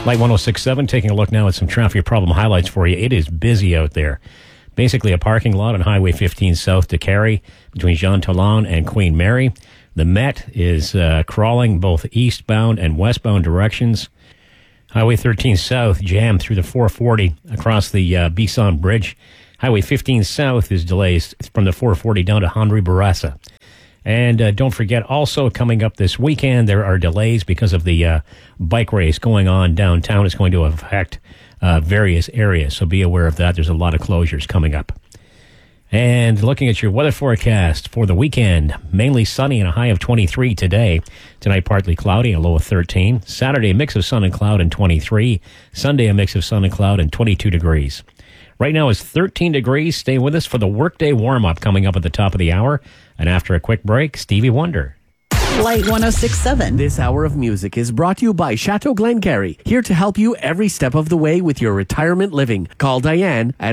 Light 106.7, taking a look now at some traffic problem highlights for you. It is busy out there. Basically a parking lot on Highway 15 south to Carey between Jean Talon and Queen Mary. The Met is crawling both eastbound and westbound directions. Highway 13 south jammed through the 440 across the Bisson Bridge. Highway 15 south is delays from the 440 down to Henri Bourassa. And don't forget, also coming up this weekend, there are delays because of the bike race going on downtown. It's going to affect various areas, so be aware of that. There's a lot of closures coming up. And looking at your weather forecast for the weekend, mainly sunny and a high of 23 today. Tonight, partly cloudy, a low of 13. Saturday, a mix of sun and cloud and 23. Sunday, a mix of sun and cloud and 22 degrees. Right now it's 13 degrees. Stay with us for the workday warm-up coming up at the top of the hour. And after a quick break, Stevie Wonder. Light 106.7. This hour of music is brought to you by Chateau Glengarry, here to help you every step of the way with your retirement living. Call Diane at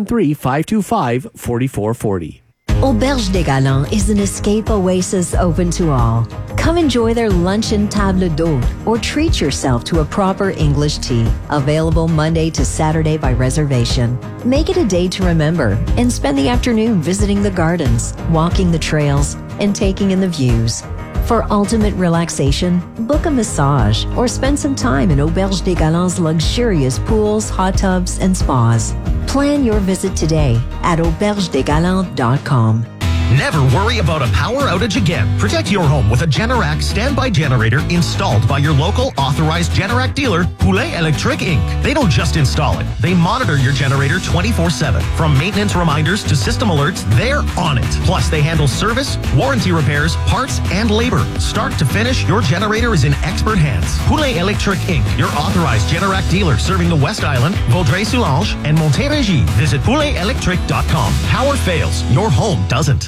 613-525-4440. Auberge des Galants is an escape oasis open to all. Come enjoy their luncheon table d'hôte or treat yourself to a proper English tea. Available Monday to Saturday by reservation. Make it a day to remember and spend the afternoon visiting the gardens, walking the trails, and taking in the views. For ultimate relaxation, book a massage or spend some time in Auberge des Galants' luxurious pools, hot tubs, and spas. Plan your visit today at aubergedesgalants.com. Never worry about a power outage again. Protect your home with a Generac standby generator installed by your local authorized Generac dealer, Poulet Electric Inc. They don't just install it. They monitor your generator 24/7. From maintenance reminders to system alerts, they're on it. Plus, they handle service, warranty repairs, parts, and labor. Start to finish, your generator is in expert hands. Poulet Electric Inc., your authorized Generac dealer serving the West Island, Vaudreuil-Soulanges, and Montérégie. Visit pouletelectric.com. Power fails, your home doesn't.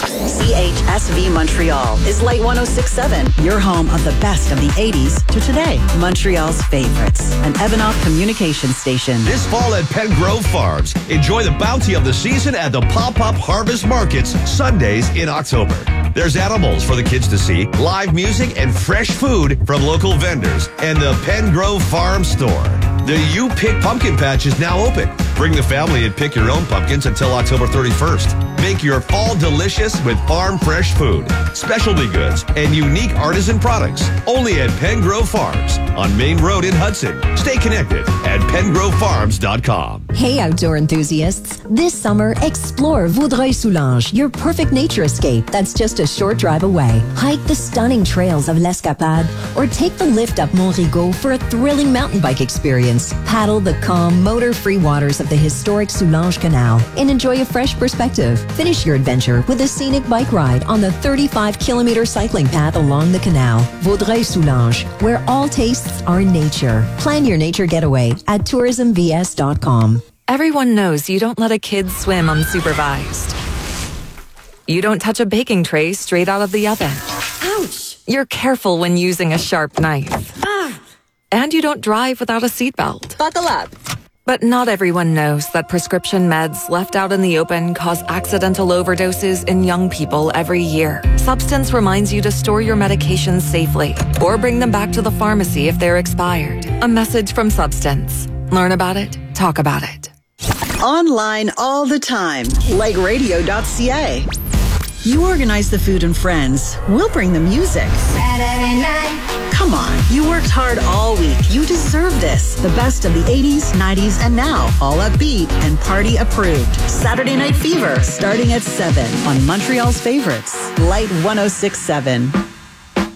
CHSV Montreal is Light 106.7, your home of the best of the 80s to today. Montreal's favorites, an Ebenoff communication station. This fall at Pen Grove Farms, enjoy the bounty of the season at the Pop-Up Harvest Markets, Sundays in October. There's animals for the kids to see, live music, and fresh food from local vendors, and the Pen Grove Farm Store. The You Pick Pumpkin Patch is now open. Bring the family and pick your own pumpkins until October 31st. Make your fall delicious with farm fresh food, specialty goods, and unique artisan products. Only at Pen Grove Farms on Main Road in Hudson. Stay connected at pengrovefarms.com. Hey, outdoor enthusiasts. This summer, explore Vaudreuil-Soulanges, your perfect nature escape that's just a short drive away. Hike the stunning trails of l'Escapade or take the lift up Mont Rigaud for a thrilling mountain bike experience. Paddle the calm, motor-free waters of the historic Soulanges Canal and enjoy a fresh perspective. Finish your adventure with a scenic bike ride on the 35-kilometer cycling path along the canal. Vaudreuil-Soulanges, where all tastes are nature. Plan your nature getaway at tourismvs.com. Everyone knows you don't let a kid swim unsupervised. You don't touch a baking tray straight out of the oven. Ouch! You're careful when using a sharp knife. And you don't drive without a seatbelt. Buckle up. But not everyone knows that prescription meds left out in the open cause accidental overdoses in young people every year. Substance reminds you to store your medications safely or bring them back to the pharmacy if they're expired. A message from Substance. Learn about it. Talk about it. Online all the time, like radio.ca. You organize the food and friends. We'll bring the music. Saturday night. Come on, you worked hard all week. You deserve this. The best of the 80s, 90s, and now. All upbeat and party approved. Saturday Night Fever, starting at 7 on Montreal's favorites. Light 106.7.